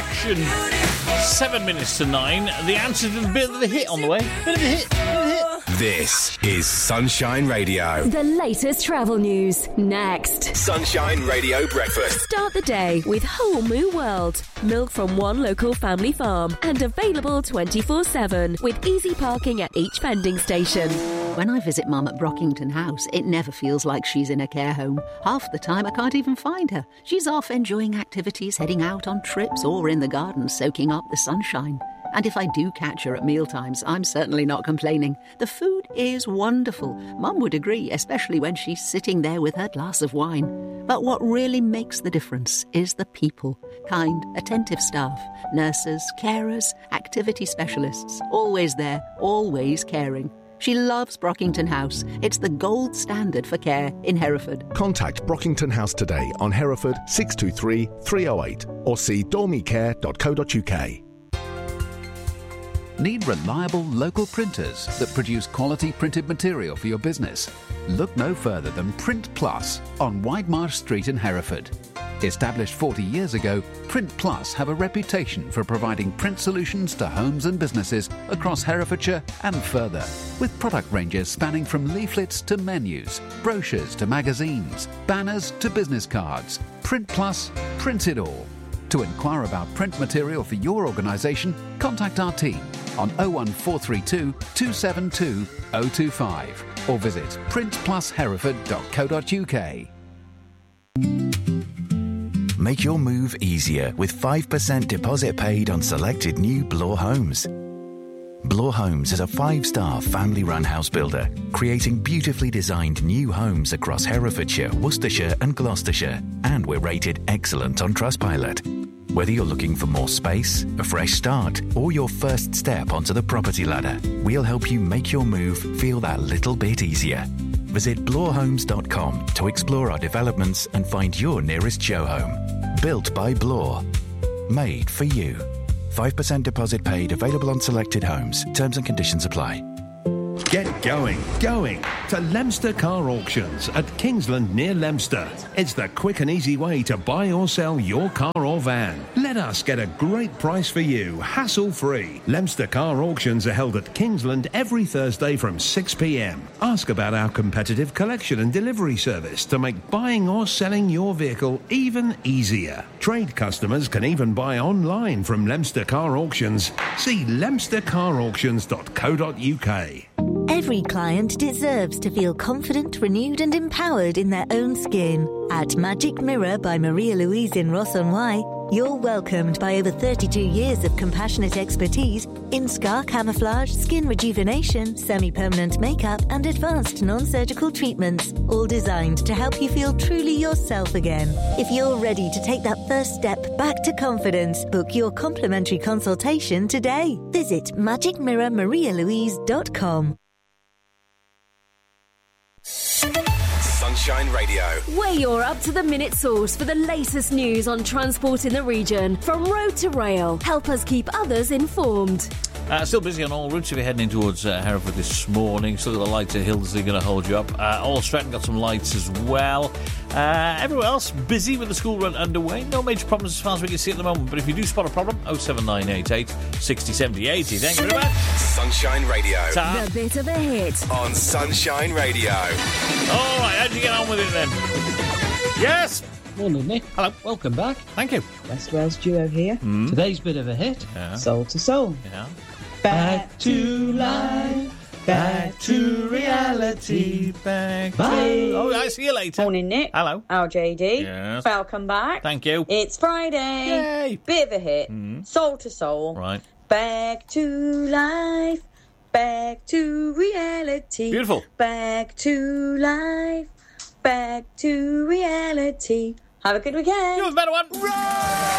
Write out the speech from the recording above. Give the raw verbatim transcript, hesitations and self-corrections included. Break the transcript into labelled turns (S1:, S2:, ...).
S1: action. Seven minutes to nine. The answer to the bit of the hit on the way. Bit of the hit. Bit of the hit.
S2: This is Sunshine Radio.
S3: The latest travel news, next.
S2: Sunshine Radio Breakfast.
S3: Start the day with Whole Moo World. Milk from one local family farm and available twenty-four seven with easy parking at each vending station.
S4: When I visit Mum at Brockington House, it never feels like she's in a care home. Half the time I can't even find her. She's off enjoying activities, heading out on trips or in the garden soaking up the sunshine. And if I do catch her at mealtimes, I'm certainly not complaining. The food is wonderful. Mum would agree, especially when she's sitting there with her glass of wine. But what really makes the difference is the people. Kind, attentive staff, nurses, carers, activity specialists. Always there, always caring. She loves Brockington House. It's the gold standard for care in Hereford.
S5: Contact Brockington House today on Hereford six two three, three oh eight or see dormicare dot co dot uk.
S6: Need reliable local printers that produce quality printed material for your business? Look no further than Print Plus on Whitemarsh Street in Hereford. Established forty years ago, Print Plus have a reputation for providing print solutions to homes and businesses across Herefordshire and further, with product ranges spanning from leaflets to menus, brochures to magazines, banners to business cards. Print Plus, print it all. To inquire about print material for your organisation, contact our team on oh one four three two, two seven two, oh two five or visit print plus hereford dot co dot uk.
S2: Make your move easier with five percent deposit paid on selected new Bloor homes. Bloor Homes is a five-star family-run house builder, creating beautifully designed new homes across Herefordshire, Worcestershire and Gloucestershire, and we're rated excellent on Trustpilot. Whether you're looking for more space, a fresh start, or your first step onto the property ladder, we'll help you make your move feel that little bit easier. Visit bloor homes dot com to explore our developments and find your nearest show home. Built by Bloor. Made for you. five percent deposit paid, available on selected homes. Terms and conditions apply.
S7: Get going, going to Leominster Car Auctions at Kingsland near Leominster. It's the quick and easy way to buy or sell your car or van. Let us get a great price for you, hassle-free. Leominster Car Auctions are held at Kingsland every Thursday from six p m. Ask about our competitive collection and delivery service to make buying or selling your vehicle even easier. Trade customers can even buy online from Leominster Car Auctions. See leominster car auctions dot co dot uk.
S8: Every client deserves to feel confident, renewed and empowered in their own skin. At Magic Mirror by Maria Louise in Ross-on-Wye, you're welcomed by over thirty-two years of compassionate expertise in scar camouflage, skin rejuvenation, semi-permanent makeup and advanced non-surgical treatments, all designed to help you feel truly yourself again. If you're ready to take that first step back to confidence, book your complimentary consultation today. Visit magic mirror maria louise dot com.
S2: Sunshine Radio.
S3: We're your up-to-the-minute source for the latest news on transport in the region, from road to rail. Help us keep others informed.
S1: Uh, still busy on all routes if you're heading in towards uh, Hereford this morning. Still got the lights at Hillsley going to hold you up. Uh, all Stratton got some lights as well. Uh, everywhere else busy with the school run underway. No major problems as far as we can see at the moment. But if you do spot a problem, oh seven nine eight eight, six oh seven oh eighty. Thank you very much.
S2: Sunshine Radio.
S3: Ta- the bit of a hit
S2: on Sunshine Radio.
S1: All right, how'd you get on with it then? Yes.
S9: Morning, Nick.
S1: Hello.
S9: Welcome back.
S1: Thank you.
S9: West Wales Duo here.
S1: Mm.
S9: Today's bit of a hit.
S1: Yeah.
S9: Soul to Soul.
S1: Yeah.
S9: Back to life, back to reality,
S1: back
S9: Bye.
S1: to... Oh, I see you later.
S10: Morning, Nick.
S1: Hello.
S10: L J D.
S1: Yes.
S10: Welcome back.
S1: Thank you.
S10: It's Friday.
S1: Yay.
S10: Bit of a hit.
S1: Mm.
S10: Soul to Soul.
S1: Right.
S10: Back to life, back to reality.
S1: Beautiful.
S10: Back to life, back to reality. Have a good weekend.
S1: You have a better one. Right.